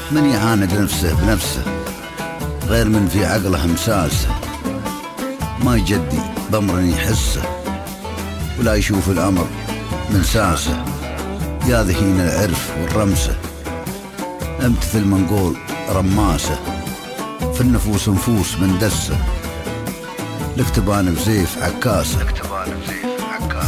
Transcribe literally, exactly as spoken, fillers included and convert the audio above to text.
من يعاند نفسه بنفسه غير من في عقله مساسه، ما يجدي بأمر يحسه ولا يشوف الأمر من ساسه. يا ذهين العرف والرمسة امتثل من قول رماسة، في النفوس نفوس من دسه، الاكتبان بزيف عكاسه.